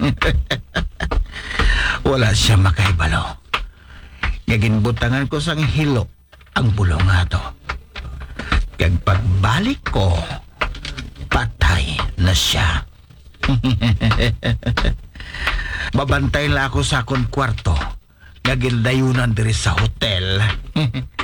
Wala siya makahibalo. Ginbutangan ko sang hilo ang bulong nga to. Kag pagbalik ko, patay na siya. Babantay la ako sa akong kwarto. Gagildayunan diri sa hotel.